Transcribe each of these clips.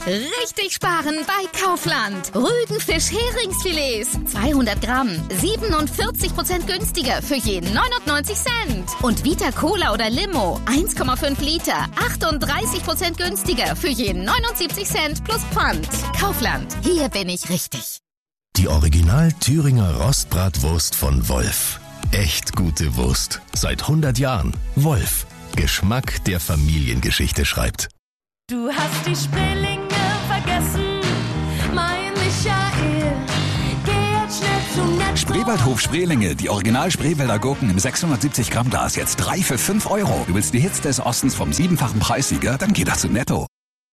Richtig sparen bei Kaufland. Rügenfisch-Heringsfilets 200 Gramm, 47% günstiger für je 99 Cent. Und Vita Cola oder Limo 1,5 Liter, 38% günstiger für je 79 Cent plus Pfand. Kaufland, hier bin ich richtig. Die Original Thüringer Rostbratwurst von Wolf. Echt gute Wurst. Seit 100 Jahren. Wolf. Geschmack, der Familiengeschichte schreibt. Du hast die Spreelinge vergessen, mein Michael. Geh jetzt schnell zum Netto. Spreewaldhof Spreelinge, die Original Spreewälder Gurken im 670 Gramm Glas, jetzt 3 für 5 Euro. Du willst die Hits des Ostens vom 7-fachen Preissieger? Dann geh doch zu Netto.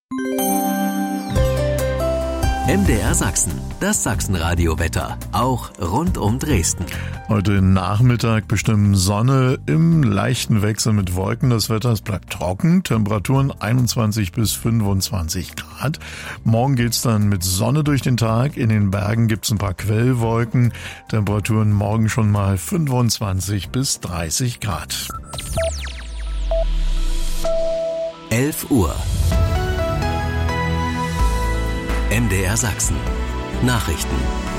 MDR Sachsen, das Sachsenradio-Wetter, auch rund um Dresden. Heute Nachmittag bestimmen Sonne im leichten Wechsel mit Wolken. Das Wetter, es bleibt trocken, Temperaturen 21 bis 25 Grad. Morgen geht's dann mit Sonne durch den Tag. In den Bergen gibt's ein paar Quellwolken. Temperaturen morgen schon mal 25 bis 30 Grad. 11 Uhr. MDR Sachsen. Nachrichten.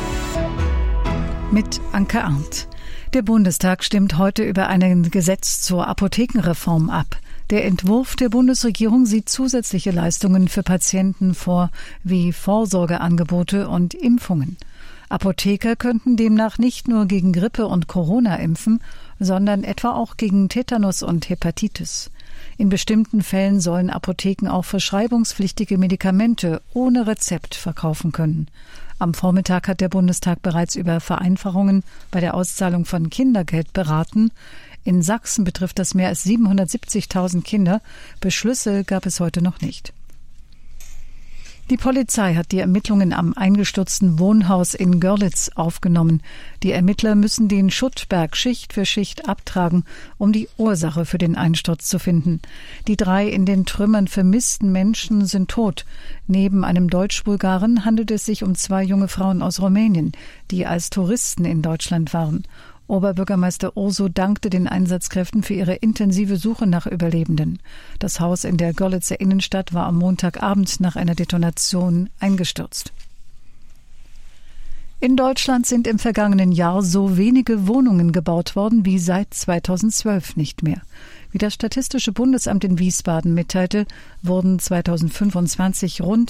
Mit Anke Arndt. Der Bundestag stimmt heute über ein Gesetz zur Apothekenreform ab. Der Entwurf der Bundesregierung sieht zusätzliche Leistungen für Patienten vor, wie Vorsorgeangebote und Impfungen. Apotheker könnten demnach nicht nur gegen Grippe und Corona impfen, sondern etwa auch gegen Tetanus und Hepatitis. In bestimmten Fällen sollen Apotheken auch verschreibungspflichtige Medikamente ohne Rezept verkaufen können. Am Vormittag hat der Bundestag bereits über Vereinfachungen bei der Auszahlung von Kindergeld beraten. In Sachsen betrifft das mehr als 770.000 Kinder. Beschlüsse gab es heute noch nicht. Die Polizei hat die Ermittlungen am eingestürzten Wohnhaus in Görlitz aufgenommen. Die Ermittler müssen den Schuttberg Schicht für Schicht abtragen, um die Ursache für den Einsturz zu finden. Die 3 in den Trümmern vermissten Menschen sind tot. Neben einem Deutsch-Bulgaren handelt es sich um 2 junge Frauen aus Rumänien, die als Touristen in Deutschland waren. Oberbürgermeister Urso dankte den Einsatzkräften für ihre intensive Suche nach Überlebenden. Das Haus in der Görlitzer Innenstadt war am Montagabend nach einer Detonation eingestürzt. In Deutschland sind im vergangenen Jahr so wenige Wohnungen gebaut worden wie seit 2012 nicht mehr. Wie das Statistische Bundesamt in Wiesbaden mitteilte, wurden 2025 rund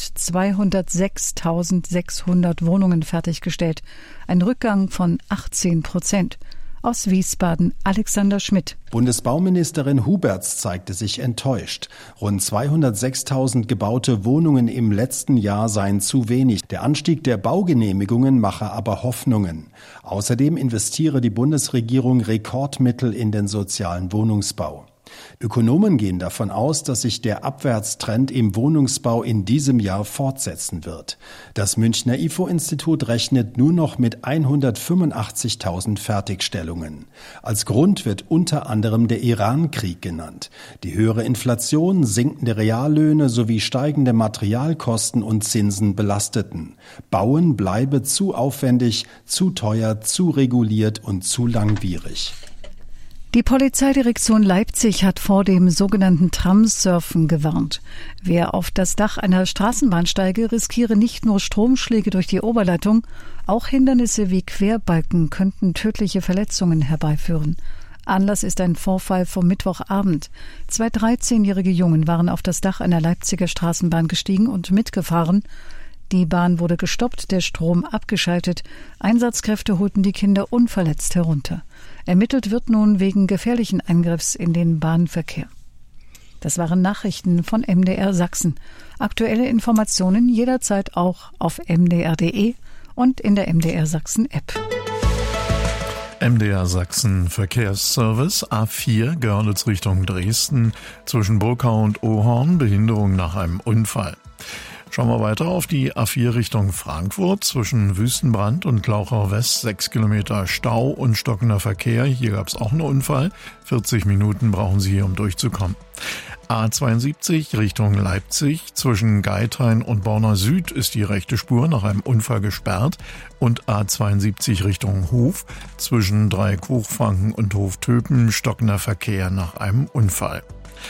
206.600 Wohnungen fertiggestellt. Ein Rückgang von 18%. Aus Wiesbaden Alexander Schmidt. Bundesbauministerin Huberts zeigte sich enttäuscht. Rund 206.000 gebaute Wohnungen im letzten Jahr seien zu wenig. Der Anstieg der Baugenehmigungen mache aber Hoffnungen. Außerdem investiere die Bundesregierung Rekordmittel in den sozialen Wohnungsbau. Ökonomen gehen davon aus, dass sich der Abwärtstrend im Wohnungsbau in diesem Jahr fortsetzen wird. Das Münchner IFO-Institut rechnet nur noch mit 185.000 Fertigstellungen. Als Grund wird unter anderem der Iran-Krieg genannt. Die höhere Inflation, sinkende Reallöhne sowie steigende Materialkosten und Zinsen belasteten. Bauen bleibe zu aufwendig, zu teuer, zu reguliert und zu langwierig. Die Polizeidirektion Leipzig hat vor dem sogenannten Tramsurfen gewarnt. Wer auf das Dach einer Straßenbahn steige, riskiere nicht nur Stromschläge durch die Oberleitung, auch Hindernisse wie Querbalken könnten tödliche Verletzungen herbeiführen. Anlass ist ein Vorfall vom Mittwochabend. 2 13-jährige Jungen waren auf das Dach einer Leipziger Straßenbahn gestiegen und mitgefahren. Die Bahn wurde gestoppt, der Strom abgeschaltet. Einsatzkräfte holten die Kinder unverletzt herunter. Ermittelt wird nun wegen gefährlichen Eingriffs in den Bahnverkehr. Das waren Nachrichten von MDR Sachsen. Aktuelle Informationen jederzeit auch auf mdr.de und in der MDR Sachsen App. MDR Sachsen Verkehrsservice A4 Görlitz Richtung Dresden zwischen Burkau und Ohorn, Behinderung nach einem Unfall. Schauen wir weiter auf die A4 Richtung Frankfurt zwischen Wüstenbrand und Glauchau West, 6 Kilometer Stau und stockender Verkehr. Hier gab es auch einen Unfall. 40 Minuten brauchen Sie hier, um durchzukommen. A72 Richtung Leipzig zwischen Geithain und Borna Süd ist die rechte Spur nach einem Unfall gesperrt und A72 Richtung Hof zwischen Dreieck Hochfranken und Hof Töpen stockender Verkehr nach einem Unfall.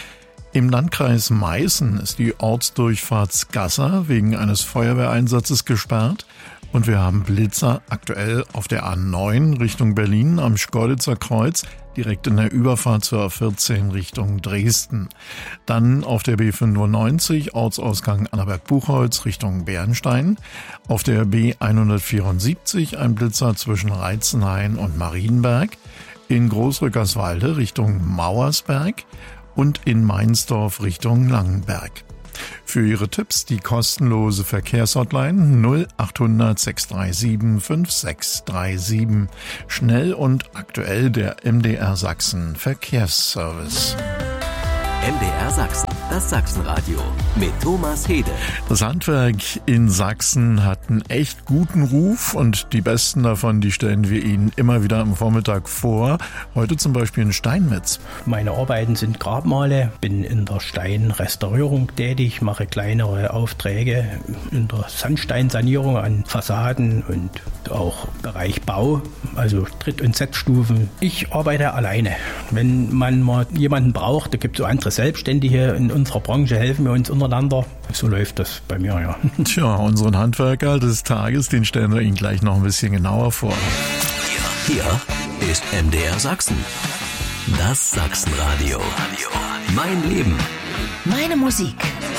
Im Landkreis Meißen ist die Ortsdurchfahrt Skassa wegen eines Feuerwehreinsatzes gesperrt. Und wir haben Blitzer aktuell auf der A9 Richtung Berlin am Schkeuditzer Kreuz, direkt in der Überfahrt zur A14 Richtung Dresden. Dann auf der B95 Ortsausgang Annaberg-Buchholz Richtung Bernstein. Auf der B174 ein Blitzer zwischen Reitzenhain und Marienberg. In Großrückerswalde Richtung Mauersberg und in Meinsdorf Richtung Langenberg. Für Ihre Tipps die kostenlose Verkehrshotline 0800 637 5637. Schnell und aktuell der MDR Sachsen Verkehrsservice. MDR Sachsen, das Sachsenradio mit Thomas Hede. Das Handwerk in Sachsen hat einen echt guten Ruf und die besten davon, die stellen wir Ihnen immer wieder am Vormittag vor. Heute zum Beispiel in Steinmetz. Meine Arbeiten sind Grabmale, bin in der Steinrestaurierung tätig, mache kleinere Aufträge in der Sandsteinsanierung an Fassaden und auch Bereich Bau, also Tritt- und Setzstufen. Ich arbeite alleine. Wenn man mal jemanden braucht, da gibt es so andere Selbstständige in unserer Branche, helfen wir uns untereinander. So läuft das bei mir, ja. Tja, unseren Handwerker des Tages, den stellen wir Ihnen gleich noch ein bisschen genauer vor. Hier ist MDR Sachsen. Das Sachsenradio. Mein Leben. Meine Musik.